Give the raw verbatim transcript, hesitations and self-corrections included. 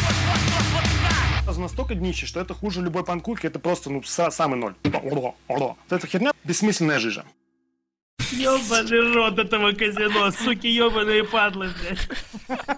Настолько днище, что это хуже любой панкульки, это просто, ну, самый ноль. Это херня, бессмысленная жижа. Ёбаный рот этого казино, суки, ёбаные падлы, блядь.